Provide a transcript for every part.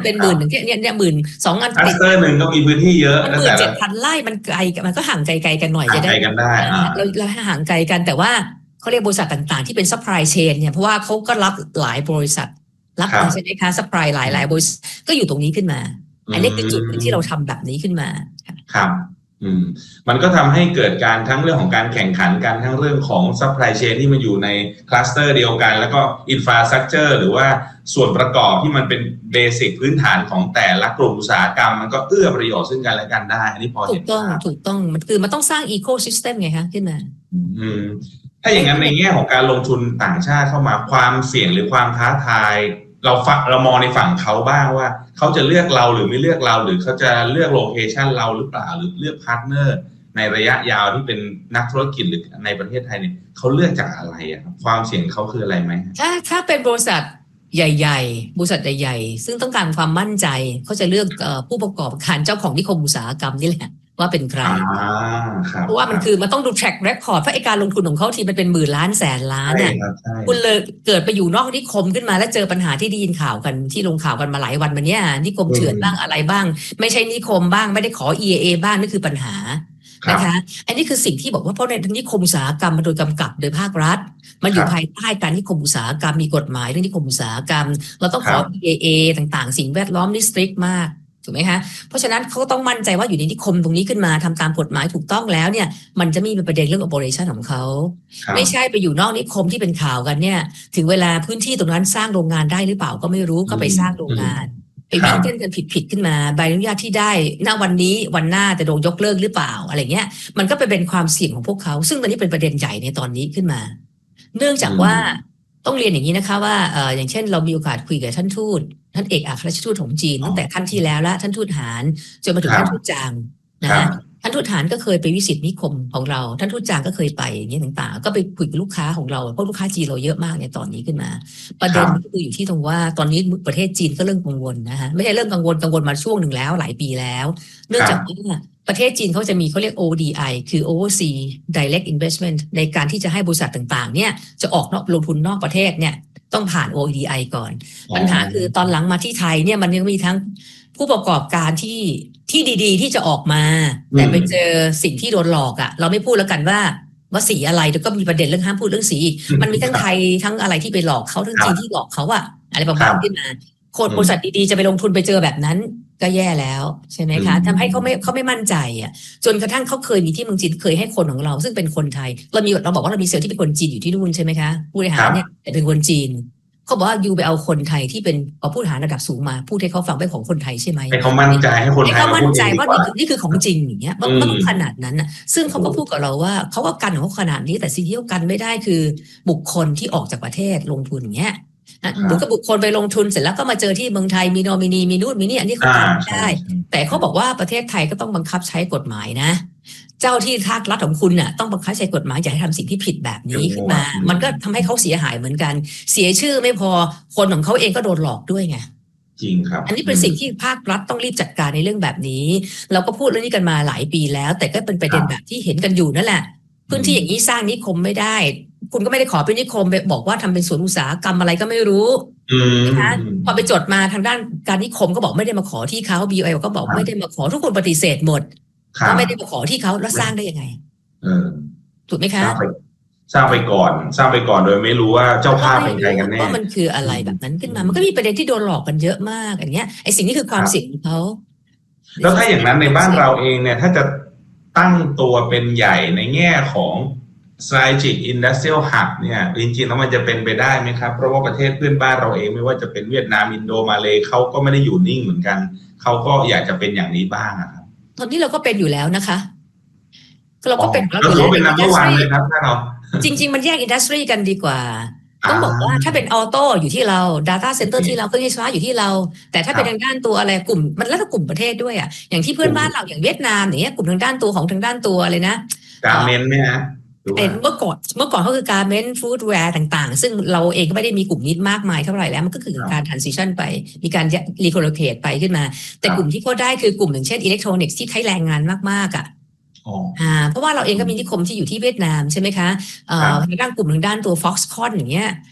เป็นหมื่นเนี่ย12,000 คลัสเตอร์หนึ่งก็มีพื้นที่เยอะมัน17,000 ไร่มันไกลมันก็ห่างไกลกันหน่อยจะได้กันได้เราห่างไกลกันแต่ว่าเขาเรียกบริษัทต่างๆที่เป็นซัพพลายเชนเนี่ยเพราะว่าเขาก็รับหลายบริษัทรับใช่ไหมคะซัพพลายหลายบริษัทก็อยู่ตรงนี้ขึ้นมาอันนี้คือจุดที่เราทำแบบนี้ขึ้นมาครับมันก็ทำให้เกิดการทั้งเรื่องของการแข่งขันกันทั้งเรื่องของซัพพลายเชนที่มันอยู่ในคลัสเตอร์เดียวกันแล้วก็อินฟราสตรัคเจอร์หรือว่าส่วนประกอบที่มันเป็นเบสิกพื้นฐานของแต่ละกลุ่มอุตสาหกรรมมันก็เอื้อประโยชน์ซึ่งกันและกันได้อันนี้พอถูกต้องมันคือมันต้องสร้างอีโคซิสเต็มไงคะขึ้นมาถ้าอย่างนั้นในแง่ของการลงทุนต่างชาติเข้ามาความเสี่ยงหรือความท้าทายเรามองในฝั่งเขาบ้างว่าเขาจะเลือกเราหรือไม่เลือกเราหรือเขาจะเลือกโลเคชันเราหรือเปล่าหรือเลือกพาร์ทเนอร์ในระยะยาวที่เป็นนักธุรกิจหรือในประเทศไทยเนี่ยเขาเลือกจากอะไรครับความเสี่ยงเขาคืออะไรไหมถ้าเป็นบริษัทใหญ่ๆบริษัทใหญ่ๆซึ่งต้องการความมั่นใจเขาจะเลือกผู้ประกอบการเจ้าของนิคมอุตสาหกรรมนี่แหละว่าเป็นใครเพราะว่ามันต้องดู track record เพราะไอ้การลงทุนของเขาทีมันเป็นหมื่นล้านแสนล้านเนี่ยคุณเลยเกิดไปอยู่นอกนิคมขึ้นมาแล้วเจอปัญหาที่ได้ยินข่าวกันที่ลงข่าวกันมาหลายวันมาเนี้ยนิคมเถื่อนบ้างอะไรบ้างไม่ใช่นิคมบ้างไม่ได้ขอ EIA บ้างนี่คือปัญหานะคะอันนี้คือสิ่งที่บอกว่าเพราะในนิคมอุตสาหกรรมมันโดยกำกับโดยภาครัฐมันอยู่ภายใต้การนิคมอุตสาหกรรมมีกฎหมายเรื่องนิคมอุตสาหกรรมเราต้องขอ EIA ต่างๆสิ่งแวดล้อมนี่สตริกมากถูกไหมคะเพราะฉะนั้นเขาต้องมั่นใจว่าอยู่ในนิคมตรงนี้ขึ้นมาทำตามกฎหมายถูกต้องแล้วเนี่ยมันจะไม่มีประเด็นเรื่อง operation ของเขาไม่ใช่ไปอยู่นอกนิคมที่เป็นข่าวกันเนี่ยถึงเวลาพื้นที่ตรงนั้นสร้างโรงงานได้หรือเปล่าก็ไม่รู้ก็ไปสร้างโรงงานไปวิ่งเต้นกันผิดขึ้นมาใบอนุญาตที่ได้ณวันนี้วันหน้าจะโดนยกเลิกหรือเปล่าอะไรเงี้ยมันก็เป็นความเสี่ยงของพวกเขาซึ่งตอนนี้เป็นประเด็นใหญ่ในตอนนี้ขึ้นมาเนื่องจากว่าต้องเรียนอย่างนี้นะคะว่าอย่างเช่นเรามีโอกาสคุยกับท่านทูตท่านเอกอัครราชทูตของจีนตั้งแต่ขั้นที่แล้วและท่านทูตหารจนมาถึงท่านทูตจางนะท่านทูตหารก็เคยไปวิสิตนิคมของเราท่านทูตจางก็เคยไปอย่างนี้ต่างๆก็ไปคุยกับลูกค้าของเราเพราะลูกค้าจีนเราเยอะมากในตอนนี้ขึ้นมาประเด็นก็คืออยู่ที่ตรงว่าตอนนี้ประเทศจีนก็เริ่มกังวลนะคะไม่ใช่เริ่มกังวลมาช่วงหนึ่งแล้วหลายปีแล้วเนื่องจากว่าประเทศจีนเขาจะมีเขาเรียก ODI คือ Overseas Direct Investment ในการที่จะให้บริษัทต่างๆเนี่ยจะออกนอกลงทุนนอกประเทศเนี่ยต้องผ่าน ODI ก่อนปัญหาคือตอนหลังมาที่ไทยเนี่ยมันยังมีทั้งผู้ประกอบการที่ดีๆที่จะออกมาแต่ไปเจอสิ่งที่โดนหลอกอ่ะเราไม่พูดแล้วกันว่าสีอะไรแล้วก็มีประเด็นเรื่องห้ามพูดเรื่องสีมันมีทั้งไทยทั้งอะไรที่ไปหลอกเขาทั้งจีนที่หลอกเขาอะอะไรประมาณนี้มาคนบริษัทดีๆจะไปลงทุนไปเจอแบบนั้นก็แย่แล้วใช่ไหมคะทำให้เขาไม่มั่นใจอ่ะจนกระทั่งเขาเคยมีที่เมืองจีนเคยให้คนของเราซึ่งเป็นคนไทยเราบอกว่าเรามีเซลล์ที่เป็นคนจีนอยู่ที่นู่นใช่ไหมคะผู้บริหารเนี่ยแต่เป็นคนจีนเขาบอกว่ายูไปเอาคนไทยที่เป็นผู้บริหารระดับสูงมาพูดให้เขาฟังเป็นของคนไทยใช่ไหมให้เขามั่นใจให้คนไทยเขามั่นใจว่านี่คือของจริงอย่างเงี้ยมันต้องขนาดนั้นนะซึ่งเขาก็พูดกับเราว่าเขาก็กันของเขาขนาดนี้แต่สิ่งที่เขากันไม่ได้คือบุคคลที่ออกจากประเทศลงทุนอย่างเงี้ยหรือกับบุคคลไปลงทุนเสร็จแล้วก็มาเจอที่เมืองไทยมีโนมินีมีนู่นมีนี่อันนี้เขาทำได้แต่เขาบอกว่าประเทศไทยก็ต้องบังคับใช้กฎหมายนะเจ้าที่ภาครัฐของคุณน่ะต้องบังคับใช้กฎหมายอย่าให้ทำสิ่งที่ผิดแบบนี้ขึ้นมามันก็ทำให้เขาเสียหายเหมือนกันเสียชื่อไม่พอคนของเขาเองก็โดนหลอกด้วยไงจริงครับอันนี้เป็นสิ่งที่ภาครัฐต้องรีบจัดการในเรื่องแบบนี้เราก็พูดเรื่องนี้กันมาหลายปีแล้วแต่ก็เป็นประเด็นแบบที่เห็นกันอยู่นั่นแหละพื้นที่อย่างนี้สร้างนิคมไม่ได้คุณก็ไม่ได้ขอเป็นนิคมไปบอกว่าทำเป็นสวนอุตสาหกรรมอะไรก็ไม่รู้นะคะพอไปจดมาทางด้านการนิคมก็บอกไม่ได้มาขอที่เขา BOI ก็บอกไม่ได้มาขอทุกคนปฏิเสธหมดก็ไม่ได้มาขอที่เขาแล้วสร้างได้ยังไงถูกไหมคะสร้างไปก่อนโดยไม่รู้ว่าเจ้าภาพเป็นใครกันแน่ว่ามันคืออะไรแบบนั้นขึ้นมามันก็มีประเด็นที่โดนหลอกกันเยอะมากอย่างเงี้ยไอ้สิ่งนี้คือความเสี่ยงของเขาแล้วถ้าอย่างนั้นในบ้านเราเองเนี่ยถ้าจะตั้งตัวเป็นใหญ่ในแง่ของ strategic industrial hub เนี่ยจริงๆแล้วมันจะเป็นไปได้ไหมครับเพราะว่าประเทศเพื่อนบ้านเราเองไม่ว่าจะเป็นเวียดนามอินโดมาเลเขาก็ไม่ได้อยู่นิ่งเหมือนกันเขาก็อยากจะเป็นอย่างนี้บ้างครับตอนนี้เราก็เป็นอยู่แล้วนะคะเราก็เป็นเราเป็นนักวันเลยครับถ้าเราจริงๆมันแยกอินดัสทรีกันดีกว่าต้องบอกว่าถ้าเป็นออโต้อยู่ที่เรา Data Center ที่เราเครื่องไฟฟ้าอยู่ที่เราแต่ถ้าเป็นทางด้านตัวอะไรกลุ่มมันแล้วแต่กลุ่มประเทศด้วยอ่ะอย่างที่เพื่อนบ้านเราอย่างเวียดนามอย่างเงี้ยกลุ่มทางด้านตัวของทางด้านตัวอะไรนะการเมนไหมฮะเมื่อก่อนเขาคือการเมนฟู้ดแวร์ต่างๆซึ่งเราเองก็ไม่ได้มีกลุ่มนี้มากมายเท่าไหร่แล้วมันก็คือการ transition ไปมีการ relocate ไปขึ้นมาแต่กลุ่มที่เขาได้คือกลุ่มอย่างเช่นอิเล็กทรอนิกส์ที่ใช้แรงงานมากๆอ่ะเพราะว่าเราเองก็มีนิคมที่อยู่ที่เวียดนามใช่ไหมคะทางด้านกลุ่มทางด้านตัว Foxconn อย่างเงี้ย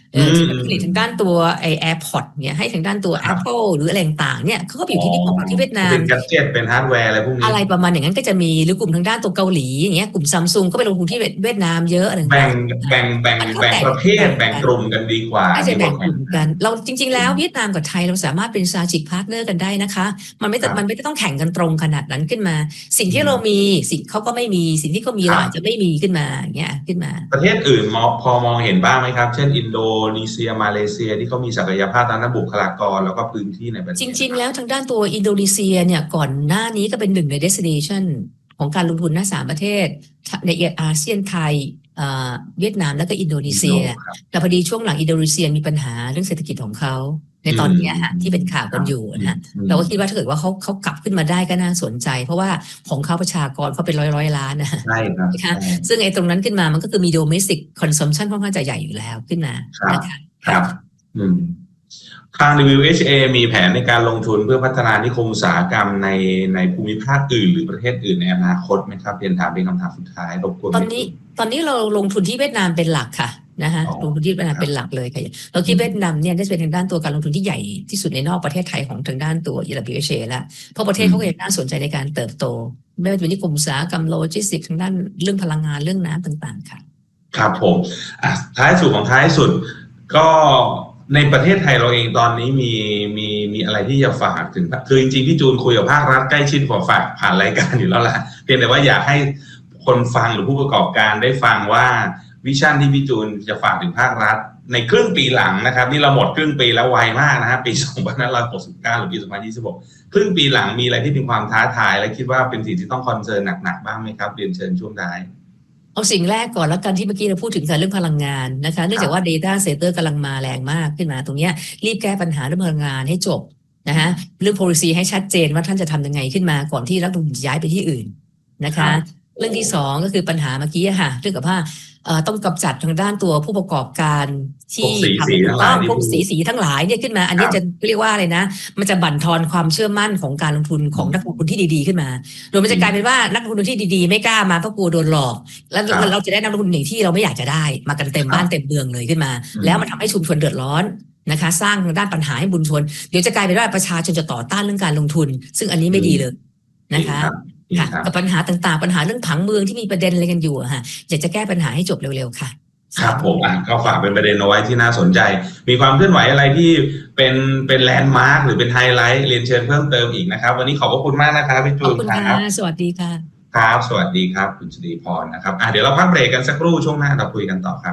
ที่ผลิตทางด้านตัวไอ AirPod เนี่ยให้ทางด้านตัว Apple หรืออะไรต่างๆเนี่ยเขาก็อยู่ที่ญี่ปุ่นที่เวียดนามเป็นแกดเจ็ตเป็นฮาร์ดแวร์อะไรพวกนี้อะไรประมาณอย่างนั้นก็จะมีหรือกลุ่มทางด้านตัวเกาหลีอย่างเงี้ยกลุ่ม Samsung ก็ไปลงทุนที่เวียดนามเยอะอะไรแบ่งประเภทแบ่งกลุ่มกันดีกว่าอาจจะแบ่งกลุ่มกันเราจริงๆแล้วเวียดนามกับไทยเราสามารถเป็น strategic partner กันได้นะคะมันไม่ได้ต้องแข่งกันตรงขนาดนั้นขึ้นมาสิ่งที่เรามีสิ่งเขาก็ไม่มีสิ่งที่เขามีเราอาจจะไม่มีขึ้นมาอย่างเงี้ยขึ้นมาประเทศอื่นพอมองเห็นบ้างไหมครับเช่นอินโดนีเซียมาเลเซียที่เขามีศักยภาพทางด้านบุคลากรแล้วก็พื้นที่ในประเทศจริงๆแล้วทางด้านตัวอินโดนีเซียเนี่ยก่อนหน้านี้ก็เป็นหนึ่งใน destination ของการลงทุน3ประเทศในอาเซียนไทยเวียดนามแล้วก็อินโดนีเซียแต่พอดีช่วงหลังอินโดนีเซียมีปัญหาเรื่องเศรษฐกิจของเขาในตอนนี้ที่เป็นข่าวกันอยู่นะเราก็คิดว่าถ้าเกิดว่าเขากลับขึ้นมาได้ก็น่าสนใจเพราะว่าของเขาประชากรเขาเป็นร้อยล้านนะใช่ครับซึ่งไอ้ตรงนั้นขึ้นมามันก็คือมี domestic consumption ค่อนข้างจะใหญ่อยู่แล้วขึ้นมานะคะครับทาง WHA มีแผนในการลงทุนเพื่อพัฒนานิคมอุตสาหกรรมในภูมิภาคอื่นหรือประเทศอื่นในอนาคตไหมครับเรียนถามเป็นคำถามสุดท้ายรบกวนตอนนี้เราลงทุนที่เวียดนามเป็นหลักค่ะนะคะลงทุนที่เวียดนามเป็นหลักเลยค่ะเราคิดเวียดนามเนี่ยได้เป็นทางด้านตัวการลงทุนที่ใหญ่ที่สุดในนอกประเทศไทยของทางด้านตัว WHA แล้วเพราะประเทศเขาก็ยังน่าสนใจในการเติบโตไม่ว่าจะเป็นนิคมอุตสาหกรรมโลจิสติกส์ทางด้านเรื่องพลังงานเรื่องน้ำต่างๆค่ะครับผมท้ายสุดก็ในประเทศไทยเราเองตอนนี้มีอะไรที่จะฝากถึงคือจริงๆพี่จูนคุยกับภาครัฐใกล้ชิดกว่าฝากผ่านรายการอยู่แล้วล่ะเพียงแต่ว่าอยากให้คนฟังหรือผู้ประกอบการได้ฟังว่าวิชั่นที่พี่จูนจะฝากถึงภาครัฐในครึ่งปีหลังนะครับนี่เราหมดครึ่งปีแล้วไวมากนะฮะปี2569หรือปี2026ครึ่งปีหลังมีอะไรที่เป็นความท้าทายและคิดว่าเป็นสิ่งที่ต้องคอนเซิร์นหนักๆบ้างไหมครับเรียนเชิญช่วงท้ายเอาสิ่งแรกก่อนแล้วกันที่เมื่อกี้เราพูดถึงการเรื่องพลังงานนะคะเนื่องจากว่า data center กำลังมาแรงมากขึ้นมาตรงนี้รีบแก้ปัญหาเรื่องพลังงานให้จบนะคะเรื่อง policy ให้ชัดเจนว่าท่านจะทำยังไงขึ้นมาก่อนที่รัฐบาลย้ายไปที่อื่นนะคะเรื่องที่2ก็คือปัญหาเมื่อกี้ค่ะเรื่องกับว่าต้องกำจัดทางด้านตัวผู้ประกอบการที่ทำพวกสีทั้งหลายเนี่ยขึ้นมาอันนี้จะเรียกว่าอะไรนะมันจะบั่นทอนความเชื่อมั่นของการลงทุนของนักลงทุนที่ดีๆขึ้นมาโดยมันจะกลายเป็นว่านักลงทุนที่ดีๆไม่กล้ามาเพราะกลัวโดนหลอกแล้วเราจะได้นักลงทุนอย่างที่เราไม่อยากจะได้มากันเต็มบ้านเต็มเมืองเลยขึ้นมาแล้วมันทำให้ชุมชนเดือดร้อนนะคะสร้างทางด้านปัญหาให้บุญชนเดี๋ยวจะกลายเป็นว่าประชาชนจะต่อต้านเรื่องการลงทุนซึ่งอันนี้ไม่ดีเลยนะคะค่ะกับปัญหาต่างๆปัญหาเรื่องผังเมืองที่มีประเด็นอะไรกันอยู่อะค่ะอยากจะแก้ปัญหาให้จบเร็วๆค่ะครับผมก็ฝากเป็นประเด็นเอาไว้ที่น่าสนใจมีความเคลื่อนไหวอะไรที่เป็นแลนด์มาร์คหรือเป็นไฮไลท์เรียนเชิญเพิ่มเติมอีกนะครับวันนี้ขอบพระคุณมากนะครับพี่จูนครับสวัสดีค่ะครับสวัสดีครับคุณชลีพรนะครับเดี๋ยวเราพักเบรกกันสักครู่ช่วงหน้าเราคุยกันต่อครับ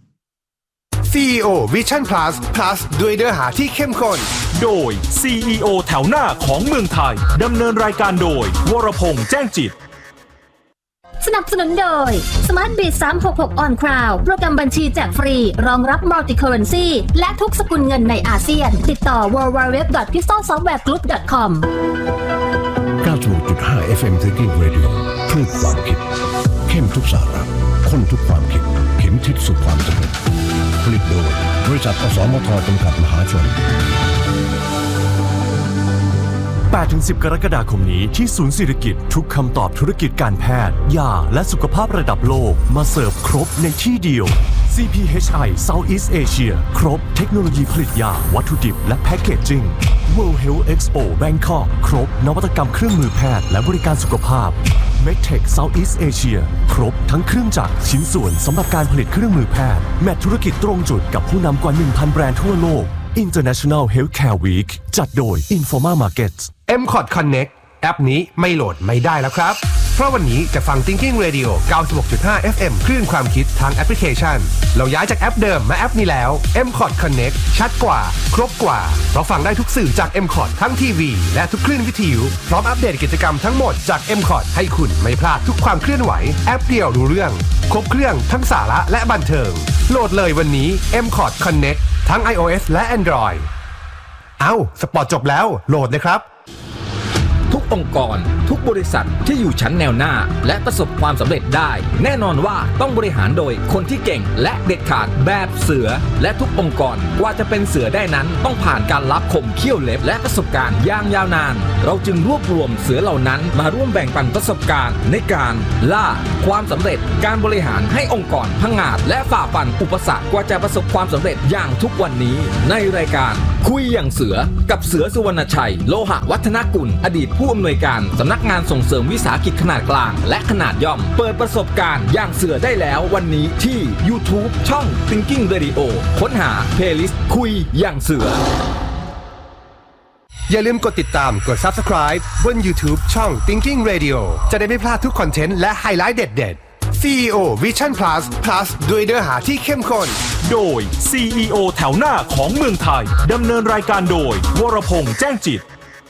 CEO Vision Plus ด้วยเนื้อหาที่เข้มข้นโดย CEO แถวหน้าของเมืองไทยดำเนินรายการโดยวรพงษ์แจ้งจิตสนับสนุนโดย Smart Bit 366 On Cloud โปรแกรมบัญชีแจกฟรีรองรับ Multi Currency และทุกสกุลเงินในอาเซียนติดต่อ www.pistolsoftwaregroup.com 96.5 FM Thinking Radio คลื่นความคิดเข้มทุกสาระข้นทุกความคิดเข็มทิศสู่ความสำเร็จผลิตโดยบริษัทอสมทจำกัดมหาชน 8-10 กรกฎาคมนี้ที่ศูนย์ศิริกิติ์ทุกคำตอบธุรกิจการแพทย์ยาและสุขภาพระดับโลกมาเสิร์ฟครบในที่เดียว CPHI Southeast Asia ครบเทคโนโลยีผลิตยาวัตถุดิบและแพคเกจจิ้ง World Health Expo Bangkok ครบนวัตกรรมเครื่องมือแพทย์และบริการสุขภาพ Medtech Southeast Asia ครบทั้งเครื่องจักรชิ้นส่วนสำหรับการผลิตเครื่องมือแพทย์แมทธุรกิจตรงจุดกับผู้นำกว่า 1,000 แบรนด์ทั่วโลก International Healthcare Week จัดโดย Informa Markets MCOT Connect แอปนี้ไม่โหลดไม่ได้แล้วครับเพราะวันนี้จะฟัง Thinking Radio 96.5 FM คลื่นความคิดทางแอปพลิเคชันเราย้ายจากแอปเดิมมาแอปนี้แล้ว MCOT Connect ชัดกว่าครบกว่าเพราะฟังได้ทุกสื่อจาก MCOT ทั้งทีวีและทุกคลื่นวิทยุพร้อมอัปเดตกิจกรรมทั้งหมดจาก MCOT ให้คุณไม่พลาดทุกความเคลื่อนไหวแอปเดียวรู้เรื่องครบเครื่องทั้งสาระและบันเทิงโหลดเลยวันนี้ MCOT Connect ทั้ง iOS และ Android สปอร์ตจบแล้วโหลดเลยครับทุกองค์กรทุกบริษัทที่อยู่ชั้นแนวหน้าและประสบความสำเร็จได้แน่นอนว่าต้องบริหารโดยคนที่เก่งและเด็ดขาดแบบเสือและทุกองค์กรกว่าจะเป็นเสือได้นั้นต้องผ่านการรับคมเขี้ยวเล็บและประสบการณ์อย่างยาวนานเราจึงรวบรวมเสือเหล่านั้นมาร่วมแบ่งปันประสบการณ์ในการล่าความสำเร็จการบริหารให้องค์กรพังงาดและฝ่าฟันอุปสรรคกว่าจะประสบความสำเร็จอย่างทุกวันนี้ในรายการคุยอย่างเสือกับเสือสุวรรณชัยโลหะวัฒนกุลอดีตผู้อำนวยการสำนักงานส่งเสริมวิสาหกิจขนาดกลางและขนาดย่อมเปิดประสบการณ์อย่างเสือได้แล้ววันนี้ที่ YouTube ช่อง Thinking Radio ค้นหา Playlist คุยอย่างเสืออย่าลืมกดติดตามกด Subscribe บน YouTube ช่อง Thinking Radio จะได้ไม่พลาดทุกคอนเทนต์และไฮไลท์เด็ดๆ CEO Vision Plus ด้วยเนื้อหาที่เข้มข้นโดย CEO แถวหน้าของเมืองไทยดำเนินรายการโดยวรพงษ์แจ้งจิต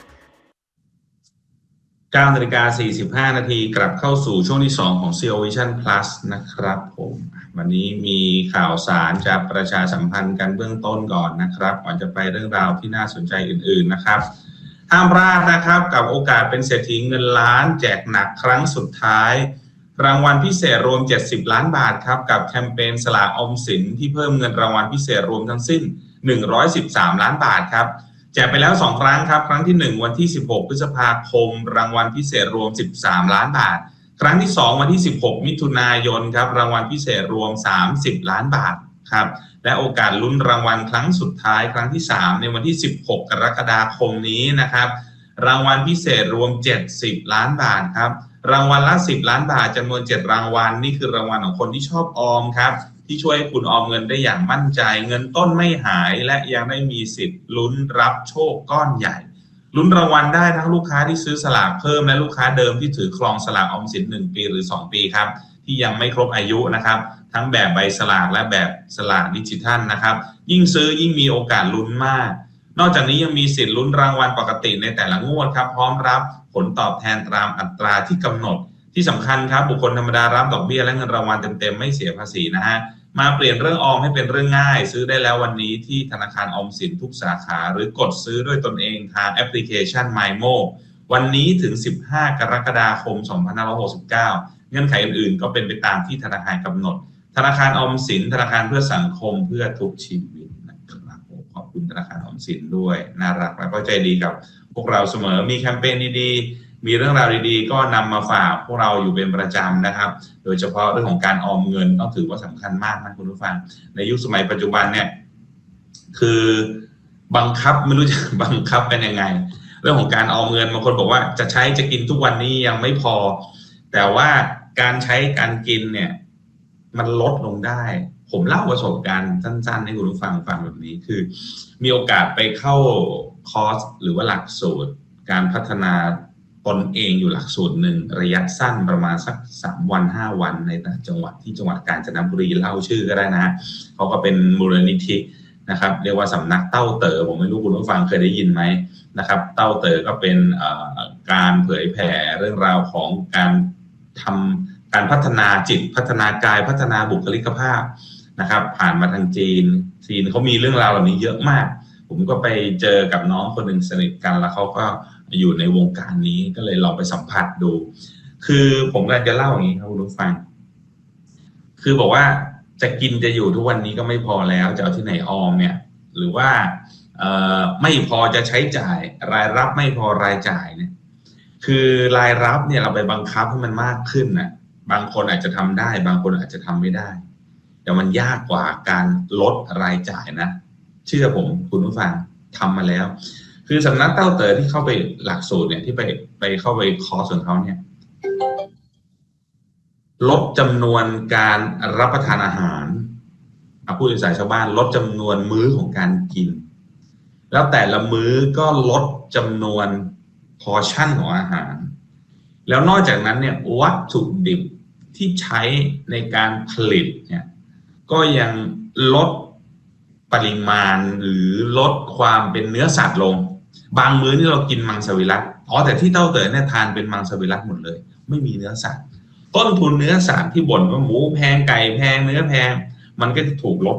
9:45 นาทีกลับเข้าสู่ช่วงที่2ของ CEO Vision Plus นะครับผมวันนี้มีข่าวสารจะประชาสัมพันธ์กันเบื้องต้นก่อนนะครับก่อนจะไปเรื่องราวที่น่าสนใจอื่นๆนะครับห้ามพลาดนะครับกับโอกาสเป็นเศรษฐีเงินล้านแจกหนักครั้งสุดท้ายรางวัลพิเศษรวม70ล้านบาทครับกับแคมเปญสลากออมสินที่เพิ่มเงินรางวัลพิเศษรวมทั้งสิ้น113ล้านบาทครับแจกไปแล้ว2ครั้งครับครั้งที่1วันที่16พฤษภาคมรางวัลพิเศษรวม13ล้านบาทครั้งที่2วันที่16มิถุนายนครับรางวัลพิเศษรวม30ล้านบาทครับและโอกาสลุ้นรางวัลครั้งสุดท้ายครั้งที่3ในวันที่16กรกฎาคมนี้นะครับรางวัลพิเศษรวม70ล้านบาทครับรางวัลละ10ล้านบาทจำนวน7รางวัลนี่คือรางวัลของคนที่ชอบออมครับที่ช่วยให้คุณออมเงินได้อย่างมั่นใจเงินต้นไม่หายและยังได้มีสิทธิ์ลุ้นรับโชคก้อนใหญ่ลุ้นรางวัลได้ทั้งลูกค้าที่ซื้อสลากเพิ่มและลูกค้าเดิมที่ถือครองสลากออมสิน1ปีหรือ2ปีครับที่ยังไม่ครบอายุนะครับทั้งแบบใบสลากและแบบสลากดิจิทัลนะครับยิ่งซื้อยิ่งมีโอกาสลุ้นมากนอกจากนี้ยังมีสิทธิ์ลุ้นรางวัลปกติในแต่ละงวดครับพร้อมรับผลตอบแทนตามอัตราที่กำหนดที่สำคัญครับบุคคลธรรมดารับดอกเบี้ยและเงินรางวัลเต็มๆไม่เสียภาษีนะฮะมาเปลี่ยนเรื่องออมให้เป็นเรื่องง่ายซื้อได้แล้ววันนี้ที่ธนาคารออมสินทุกสาขาหรือกดซื้อด้วยตนเองทางแอปพลิเคชัน MyMo วันนี้ถึง15กรกฎาคม2569เงื่อนไขอื่นๆก็เป็นไปตามที่ธนาคารกำหนดธนาคารออมสินธนาคารเพื่อสังคมเพื่อทุกชีวิตนะครับขอบคุณธนาคารออมสินด้วยน่ารักและก็ใจดีกับพวกเราเสมอมีแคมเปญดีๆมีเรื่องราวดีๆก็นำมาฝากพวกเราอยู่เป็นประจำนะครับโดยเฉพาะเรื่องของการออมเงินต้องถือว่าสำคัญมากนะคุณผู้ฟังในยุคสมัยปัจจุบันเนี่ยคือบังคับไม่รู้จะบังคับเป็นยังไงเรื่องของการออมเงินบางคนบอกว่าจะใช้จะกินทุกวันนี้ยังไม่พอแต่ว่าการใช้การกินเนี่ยมันลดลงได้ผมเล่าประสบการณ์สั้นๆให้คุณผู้ฟังฟังแบบนี้คือมีโอกาสไปเข้าคอร์สหรือว่าหลักสูตรการพัฒนาตนเองอยู่หลักสูตรหนึ่งระยะสั้นประมาณสัก3วัน5วันในจังหวัดที่จังหวัดกาญจนบุรีเล่าชื่อก็ได้นะเขาก็เป็นมูลนิธินะครับเรียกว่าสำนักเต้าเต๋อผมไม่รู้คุณผู้ฟังเคยได้ยินไหมนะครับเต้าเต๋อก็เป็นการเผยแผ่เรื่องราวของการพัฒนาจิตพัฒนากายพัฒนาบุคลิกภาพนะครับผ่านมาทางจีนเขามีเรื่องราวเหล่านี้เยอะมากผมก็ไปเจอกับน้องคนหนึ่งสนิทกันแล้วเขาก็อยู่ในวงการนี้ก็เลยลองไปสัมผัสดูคือผมก็จะเล่าอย่างนี้ครับคุณผู้ฟังคือบอกว่าจะกินจะอยู่ทุกวันนี้ก็ไม่พอแล้วจะเอาที่ไหนออมเนี่ยหรือว่าไม่พอจะใช้จ่ายรายรับไม่พอรายจ่ายเนี่ยคือรายรับเนี่ยเราไปบังคับให้มันมากขึ้นนะบางคนอาจจะทำได้บางคนอาจจะทำไม่ได้แต่มันยากกว่าการลดรายจ่ายนะเชื่อผมคุณผู้ฟังทำมาแล้วคือสำนักเต้าเต๋อที่เข้าไปหลักสูตรเนี่ยที่ไปเข้าไปคอร์สของเขาเนี่ยลดจำนวนการรับประทานอาหารพูดภาษาชาวบ้านลดจำนวนมื้อของการกินแล้วแต่ละมื้อก็ลดจำนวนพอร์ชั่นของอาหารแล้วนอกจากนั้นเนี่ยวัตถุดิบที่ใช้ในการผลิตเนี่ยก็ยังลดปริมาณหรือลดความเป็นเนื้อสัตว์ลงบางมื้อนี่เรากินมังสวิรัติแต่ที่เต้าเต๋อเนี่ยทานเป็นมังสวิรัติหมดเลยไม่มีเนื้อสัตว์ต้นทุนเนื้อสัตว์ที่บ่นว่าหมูแพงไก่แพงเนื้อแพงมันก็จะถูกลด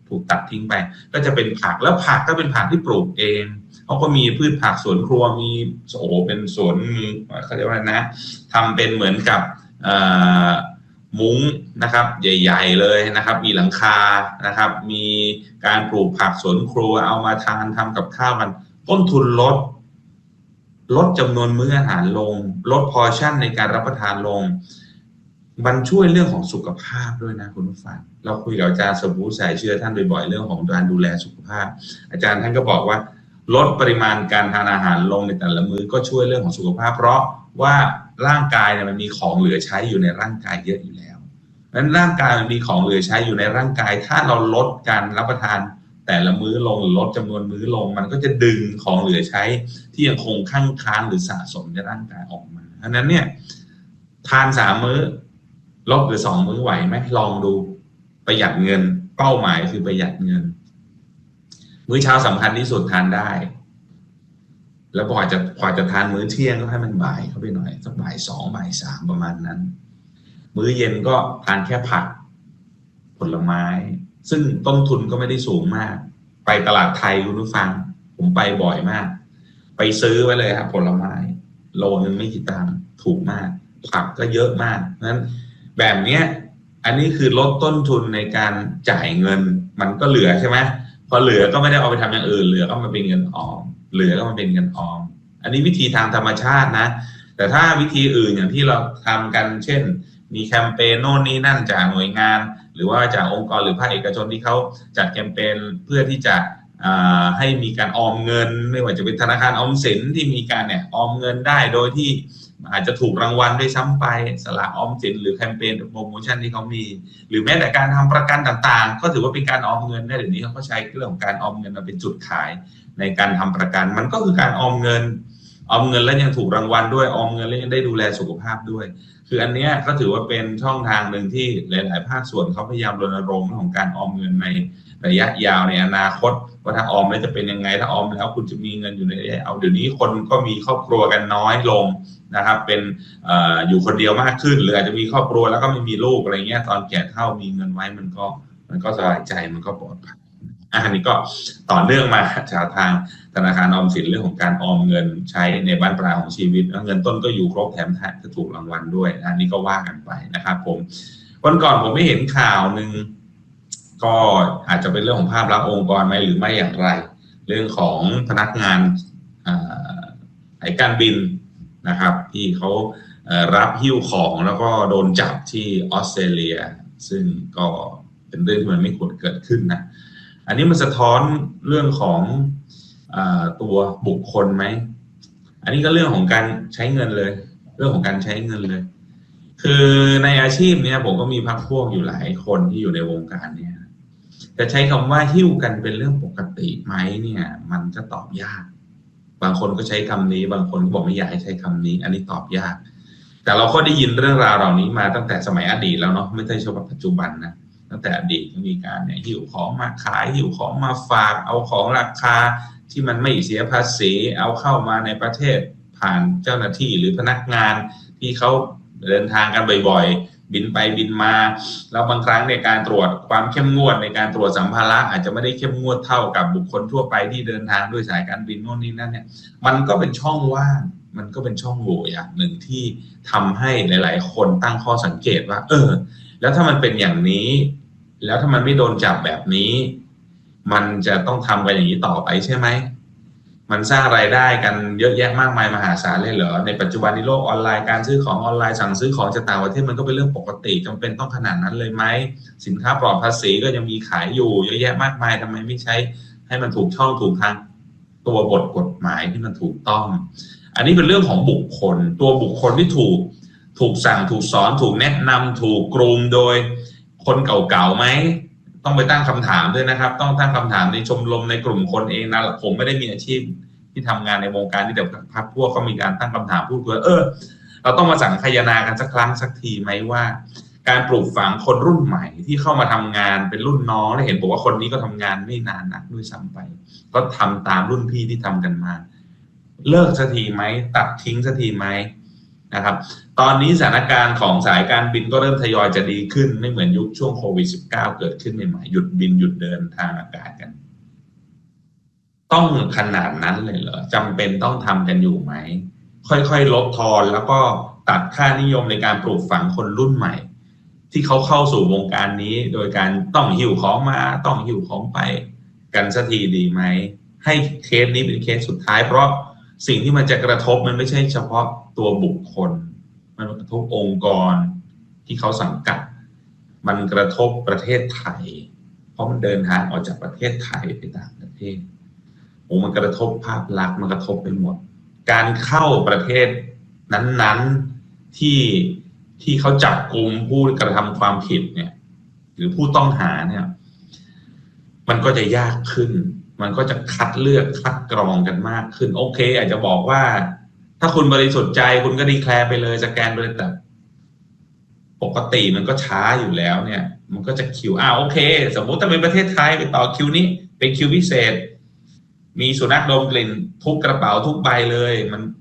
ถูกตัดทิ้งไปก็จะเป็นผักแล้วผักก็เป็นผักที่ปลูกเองเขาก็มีพืชผักสวนครัวมีเป็นสวนเขาเรียกว่านะทำเป็นเหมือนกับมุ้งนะครับใหญ่ๆเลยนะครับมีหลังคานะครับมีการปลูกผักสวนครัวเอามาทำกับข้าวมันต้นทุนลดจำนวนมื้ออาหารลงลดพอร์ชั่นในการรับประทานลงมันช่วยเรื่องของสุขภาพด้วยนะคุณผู้ฟังเราคุยกับอาจารย์สมบูรณ์สายเชื่อท่านบ่อยๆเรื่องของการดูแลสุขภาพอาจารย์ท่านก็บอกว่าลดปริมาณการทานอาหารลงในแต่ละมื้อก็ช่วยเรื่องของสุขภาพเพราะว่าร่างกายเนี่ยมันมีของเหลือใช้อยู่ในร่างกายเยอะอยู่แล้วนั้นร่างกายมันมีของเหลือใช้อยู่ในร่างกายถ้าเราลดการรับประทานแต่ละมื้อลงหรือลดจำนวนมื้อลงมันก็จะดึงของเหลือใช้ที่ยังคงคั่งค้างหรือสะสมในร่างกายออกมาเพราะนั้นเนี่ยทาน3 มื้อลดเหลือ2 มื้อไหวไหมลองดูประหยัดเงินเป้าหมายคือประหยัดเงินมื้อเช้าสำคัญที่สุดทานได้แล้วกว่าจะทานมื้อเที่ยงก็ให้มันบ่ายเข้าไปหน่อยสักบ่าย 2บ่าย 3ประมาณนั้นมื้อเย็นก็ทานแค่ผักผลไม้ซึ่งต้นทุนก็ไม่ได้สูงมากไปตลาดไทยคุณผู้ฟังผมไปบ่อยมากไปซื้อไว้เลยครับผลไม้โลนึงไม่กี่ตังค์ถูกมากผักก็เยอะมากนั้นแบบนี้อันนี้คือลดต้นทุนในการจ่ายเงินมันก็เหลือใช่ไหมพอเหลือก็ไม่ได้เอาไปทำอย่างอื่นเหลือก็มาเป็นเงินออมเหลือก็มาเป็นเงินออมอันนี้วิธีทางธรรมชาตินะแต่ถ้าวิธีอื่นอย่างที่เราทำกันเช่นมีแคมเปญโน่นนี่นั่นจากหน่วยงานหรือว่าจากองค์กรหรือภาคเอกชนที่เขาจัดแคมเปญเพื่อที่จะให้มีการออมเงินไม่ว่าจะเป็นธนาคารออมสินที่มีการเนี่ยออมเงินได้โดยที่อาจจะถูกรางวัลด้วยซ้ำไปสลากออมสินหรือแคมเปญโปรโมชั่นที่เขามีหรือแม้แต่การทำประกันต่างๆก็ถือว่าเป็นการออมเงินได้เดี๋ยวนี้เขาก็ใช้เรื่องของการออมเงินมาเป็นจุดขายในการทำประกันมันก็คือการออมเงินแล้วยังถูกรางวัลด้วยออมเงินแล้วยังได้ดูแลสุขภาพด้วยคืออันนี้ก็ถือว่าเป็นช่องทางหนึ่งที่หลายๆภาคส่วนเขาพยายามรณรงค์เรื่องของการออมเงินในระยะยาวในอนาคตว่าถ้าออมแล้วจะเป็นยังไงถ้าออมแล้วคุณจะมีเงินอยู่ในระยะเอาเดี๋ยวนี้คนก็มีครอบครัวกันน้อยลงนะครับเป็นอยู่คนเดียวมากขึ้นหรืออาจจะมีครอบครัวแล้วก็ไม่มีลูกอะไรเงี้ยตอนแก่เฒ่ามีเงินไว้มันก็สบายใจมันก็ปลอดภัยอันนี้ก็ต่อเนื่องมาจากทางธนาคารออมสินเรื่องของการออมเงินใช้ในบ้านปลายของชีวิตเงินต้นก็อยู่ครบแถมจะถูกรางวัลด้วยอันนี้ก็ว่ากันไปนะครับผมวันก่อนผมไม่เห็นข่าวนึงก็อาจจะเป็นเรื่องของภาพลักษณ์องค์กรไหมหรือไม่อย่างไรเรื่องของพนักงานสายการบินนะครับที่เขารับหิ้วของแล้วก็โดนจับที่ออสเตรเลียซึ่งก็เป็นเรื่องที่มันไม่ควรเกิดขึ้นนะอันนี้มันสะท้อนเรื่องของตัวบุคคลไหมอันนี้ก็เรื่องของการใช้เงินเลยเรื่องของการใช้เงินเลยคือในอาชีพเนี้ยผมก็มีพรรคพวกอยู่หลายคนที่อยู่ในวงการเนี้ยจะใช้คำว่าหิ้วกันเป็นเรื่องปกติไหมเนี่ยมันจะตอบยากบางคนก็ใช้คำนี้บางคนก็บอกไม่อยากให้ใช้คำนี้อันนี้ตอบยากแต่เราก็ได้ยินเรื่องราวเหล่านี้มาตั้งแต่สมัยอดีตแล้วเนาะไม่ใช่เฉพาะปัจจุบันนะตั้งแต่อดีตมีการเนี่ยหิ้วของมาขายหิ้วของมาฝากเอาของราคาที่มันไม่เสียภาษีเอาเข้ามาในประเทศผ่านเจ้าหน้าที่หรือพนักงานที่เขาเดินทางกันบ่อยๆบินไปบินมาแล้วบางครั้งในการตรวจความเข้มงวดในการตรวจสัมภาระอาจจะไม่ได้เข้มงวดเท่ากับบุคคลทั่วไปที่เดินทางด้วยสายการบินโน่นนี่นั่นเนี่ยมันก็เป็นช่องว่างมันก็เป็นช่องโหว่อย่างหนึ่งที่ทำให้หลายๆคนตั้งข้อสังเกตว่าแล้วถ้ามันเป็นอย่างนี้แล้วถ้ามันไม่โดนจับแบบนี้มันจะต้องทำกันอย่างนี้ต่อไปใช่ไหมมันสร้างรายได้กันเยอะแยะมากมายมหาศาลเลยเหรอในปัจจุบันในโลกออนไลน์การซื้อของออนไลน์สั่งซื้อของจากต่างประเทศมันก็เป็นเรื่องปกติจำเป็นต้องขนาดนั้นเลยไหมสินค้าปลอดภาษีก็ยังมีขายอยู่เยอะแยะมากมายทำไมไม่ใช้ให้มันถูกช่องถูกทางตัวบทกฎหมายที่มันถูกต้องอันนี้เป็นเรื่องของบุคคลตัวบุคคลที่ถูกสั่งถูกสอนถูกแนะนำถูกกลุ่มโดยคนเก่าๆไหมต้องไปตั้งคำถามด้วยนะครับต้องตั้งคำถามในชมรมในกลุ่มคนเองนะผมไม่ได้มีอาชีพที่ทำงานในวงการที่แต่พรรคพวกเขามีการตั้งคำถามพูดคุยเราต้องมาสังคายนากันสักครั้งสักทีไหมว่าการปลูกฝังคนรุ่นใหม่ที่เข้ามาทำงานเป็นรุ่นน้องและเห็นบอกว่าคนนี้ก็ทำงานไม่นานนักด้วยซ้ำไปก็ทำตามรุ่นพี่ที่ทำกันมาเลิกสักทีไหมตัดทิ้งสักทีไหมนะครับตอนนี้สถานการณ์ของสายการบินก็เริ่มทยอยจะดีขึ้นไม่เหมือนยุคช่วงโควิด -19 เกิดขึ้นใหม่ๆหยุดบินหยุดเดินทางอากาศกันต้องขนาดนั้นเลยเหรอจำเป็นต้องทำกันอยู่ไหมค่อยๆลดทอนแล้วก็ตัดค่านิยมในการปลูกฝังคนรุ่นใหม่ที่เขาเข้าสู่วงการนี้โดยการต้องหิ้วของมาต้องหิ้วของไปกันสักทีดีไหมให้เคสนี้เป็นเคสสุดท้ายเพราะสิ่งที่มันจะกระทบมันไม่ใช่เฉพาะตัวบุคคลมันกระทบองค์กรที่เขาสังกัดมันกระทบประเทศไทยเพราะมันเดินทางออกจากประเทศไทยไปต่างประเทศมันกระทบภาพลักษณ์มันกระทบไปหมดการเข้าประเทศนั้นๆที่เขาจับกุมผู้กระทำความผิดเนี่ยหรือผู้ต้องหาเนี่ยมันก็จะยากขึ้นมันก็จะคัดเลือกคัดกรองกันมากขึ้นโอเคอาจจะบอกว่าถ้าคุณบริสุทธิ์ใจคุณก็ดีแคลร์ไปเลยสแกนไปเลยแต่ปกติมันก็ช้าอยู่แล้วเนี่ยมันก็จะคิวโอเคสมมุติถ้าเป็นประเทศไทยไปต่อคิวนี้เป็นคิวพิเศษมีสุนัขดมกลิ่นทุกกระเป๋าทุกใบเลย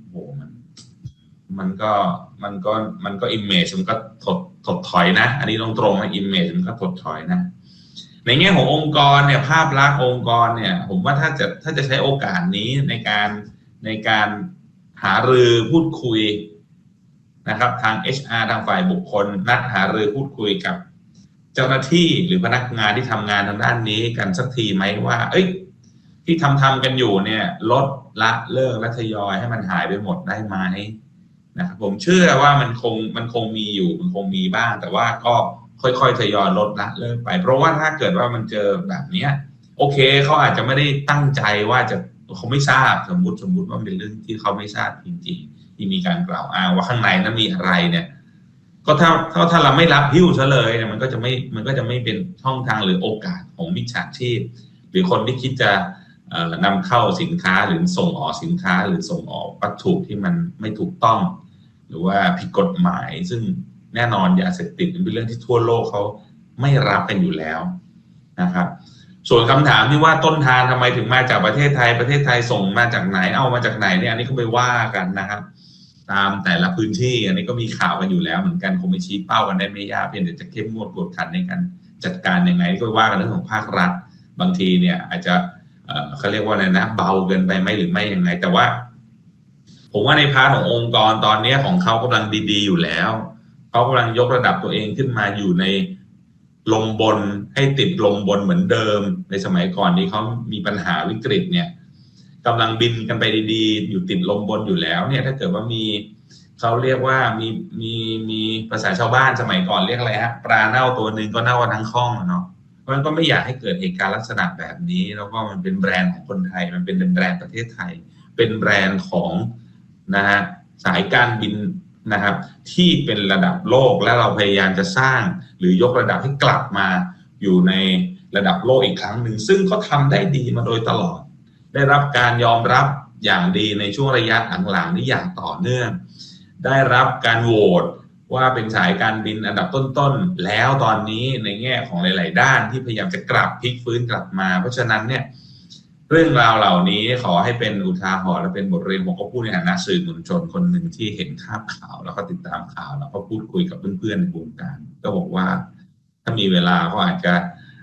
มันก็อิมเมจมันก็ถดถอยนะอันนี้ตรงๆนะอิมเมจมันก็ถดถอยนะในแง่ขององค์กรเนี่ยภาพลักษณ์องค์กรเนี่ยผมว่าถ้าจะใช้โอกาสนี้ในการหารือพูดคุยนะครับทาง HR ทางฝ่ายบุคคลนัดหารือพูดคุยกับเจ้าหน้าที่หรือพนักงานที่ทำงานทางด้านนี้กันสักทีไหมว่าที่ทำกันอยู่เนี่ยลดละเลิกและทยอยให้มันหายไปหมดได้ไหมนะครับผมเชื่อว่ามันคงมีอยู่มันคงมีบ้างแต่ว่าก็ค่อยๆทยอยลดละเลิกไปเพราะว่าถ้าเกิดว่ามันเจอแบบนี้โอเคเขาอาจจะไม่ได้ตั้งใจว่าเขาไม่ทราบสมมติว่าเป็นเรื่องที่เขาไม่ทราบจริงๆที่มีการกล่าวอ้างว่าข้างในนั้นมีอะไรเนี่ยก็ถ้าเราไม่รับหิ้วซะเลยเนี่ยมันก็จะไม่เป็นช่องทางหรือโอกาสของมิจฉาชีพหรือคนที่คิดจะนำเข้าสินค้าหรือส่งออกสินค้าหรือส่งออกวัตถุที่มันไม่ถูกต้องหรือว่าผิดกฎหมายซึ่งแน่นอนยาเสพติดเป็นเรื่องที่ทั่วโลกเขาไม่รับกันอยู่แล้วนะครับส่วนคำถามที่ว่าต้นทางทำไมถึงมาจากประเทศไทยส่งมาจากไหนเอามาจากไหนเนี่ยอันนี้ก็ไปว่ากันนะครับตามแต่ละพื้นที่อันนี้ก็มีข่าวกันอยู่แล้วเหมือนกันคงไม่ชี้เป้ากันได้ไม่ยากเพียงแต่จะเข้มงวดกวดขันในการจัดการยังไงก็ว่ากันเรื่องของภาครัฐบางทีเนี่ยอาจจะเขาเรียกว่าอะไรนะเบาเกินไปไหมหรือไม่ยังไงแต่ว่าผมว่าในพาร์ทขององค์กรตอนนี้ของเขากำลังดีๆอยู่แล้วเขากำลังยกระดับตัวเองขึ้นมาอยู่ในลมบนให้ติดลมบนเหมือนเดิมในสมัยก่อนนี้เขามีปัญหาวิกฤตเนี่ยกำลังบินกันไปดีๆอยู่ติดลมบนอยู่แล้วเนี่ยถ้าเกิดว่ามีเขาเรียกว่ามีภาษาชาวบ้านสมัยก่อนเรียกอะไรฮะปลาเน่าตัวนึงก็เน่าทั้งคลองเนาะเพราะฉะนั้นก็ไม่อยากให้เกิดเหตุการณ์ลักษณะแบบนี้แล้วก็มันเป็นแบรนด์ของคนไทยมันเป็นแบรนด์ประเทศไทยเป็นแบรนด์ของนะฮะสายการบินนะครับที่เป็นระดับโลกและเราพยายามจะสร้างหรือยกระดับให้กลับมาอยู่ในระดับโลกอีกครั้งหนึ่งซึ่งเขาทำได้ดีมาโดยตลอดได้รับการยอมรับอย่างดีในช่วงระยะหลังๆนี้อย่างต่อเนื่องได้รับการโหวตว่าเป็นสายการบินอันดับต้นๆแล้วตอนนี้ในแง่ของหลายๆด้านที่พยายามจะกลับพลิกฟื้นกลับมาเพราะฉะนั้นเนี่ยเรื่องราวเหล่านี้ขอให้เป็นอุทาหรณ์และเป็นบทเรียนผมก็พูดในฐานะสื่อมวลชนคนหนึ่งที่เห็นภาพข่าวแล้วก็ติดตามข่าวแล้วก็พูดคุยกับเพื่อนๆในวงการก็บอกว่าถ้ามีเวลาก็อาจจะ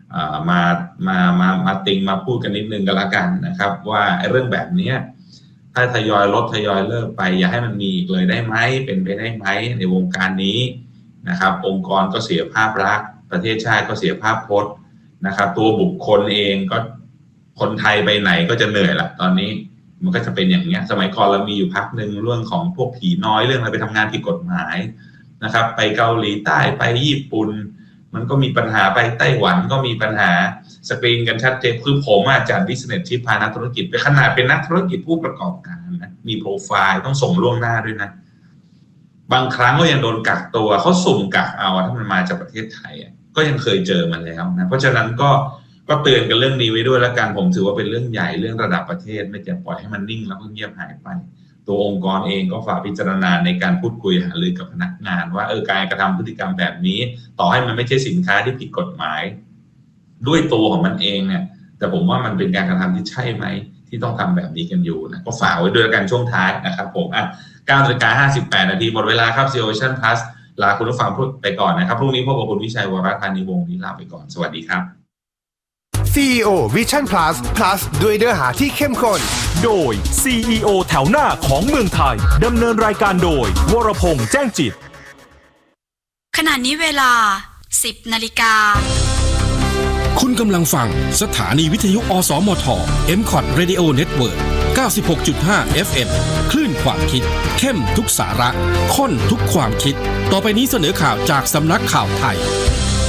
มาติงมาพูดกันนิดนึงกันละกันนะครับว่าเรื่องแบบนี้ถ้าทยอยลดทยอยเลิกไปอย่าให้มันมีอีกเลยได้ไหมเป็นไปได้ไหมในวงการนี้นะครับองค์กรก็เสียภาพลักษณ์ประเทศชาติก็เสียภาพพจน์นะครับตัวบุคคลเองก็คนไทยไปไหนก็จะเหนื่อยละตอนนี้มันก็จะเป็นอย่างเงี้ยสมัยก่อนเรามีอยู่พักหนึ่งเรื่องของพวกผีน้อยเรื่องอะไรไปทำงานผิดกฎหมายนะครับไปเกาหลีใต้ไปญี่ปุ่นมันก็มีปัญหาไปไต้หวันก็มีปัญหาสกรีนกันชัดเจนคือผมจัด business trip พานักธุรกิจไปขนาดเป็นนักธุรกิจผู้ประกอบการนะมีโปรไฟล์ต้องส่งล่วงหน้าด้วยนะบางครั้งก็ยังโดนกักตัวเขาสุ่มกักเอาถ้ามันมาจากประเทศไทยก็ยังเคยเจอมาแล้วนะเพราะฉะนั้นก็เตือนกันเรื่องนี้ไว้ด้วยแล้วกันผมถือว่าเป็นเรื่องใหญ่เรื่องระดับประเทศไม่จะปล่อยให้มันนิ่งแล้วก็เงียบหายไปตัวองค์กรเองก็ฝากพิจารณาในการพูดคุยหารือกับพนักงานว่าการกระทำพฤติกรรมแบบนี้ต่อให้มันไม่ใช่สินค้าที่ผิดกฎหมายด้วยตัวของมันเองเนี่ยแต่ผมว่ามันเป็นการกระทำที่ใช่ไหมที่ที่ต้องทำแบบนี้กันอยู่นะก็ฝากไว้ด้วยกันช่วงท้ายนะครับผม9:58 นาทีหมดเวลาครับ CEO Vision Plus ลาคุณผู้ฟังไปก่อนนะครับพรุ่งนี้พบกับคุณวิชัยวรธานีวงศ์นี้ลาไปก่อนสวัสดีครับ CEO Vision Plus ด้วยเนื้อหาที่เข้มข้นโดย CEO แถวหน้าของเมืองไทยดำเนินรายการโดยวรพงษ์แจ้งจิตขณะนี้เวลา 10 นาฬิกาคุณกำลังฟังสถานีวิทยุอสมท MCOT Radio Network 96.5 FM คลื่นความคิดเข้มทุกสาระข้นทุกความคิดต่อไปนี้เสนอข่าวจากสำนักข่าวไทย